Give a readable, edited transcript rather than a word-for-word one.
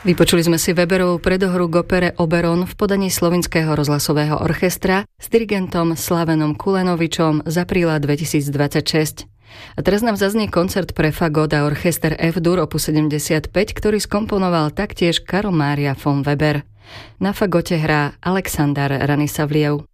Vypočuli sme si Weberovú predohru k opere Oberon v podaní Slovinského rozhlasového orchestra s dirigentom Slavenom Kulenovičom z apríla 2026. A teraz nám zaznie koncert pre fagot a orchester F-dur opus 75, ktorý skomponoval taktiež Karl Maria von Weber. Na fagote hrá Aleksandar Ranisavliev.